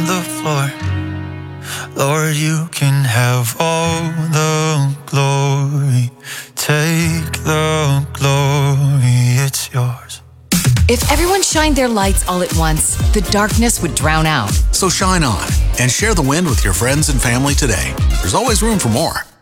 on the floor. Lord, you can have all the glory. Take the glory, it's yours. If everyone shined their lights all at once, the darkness would drown out. So shine on and share the wind with your friends and family today. There's always room for more.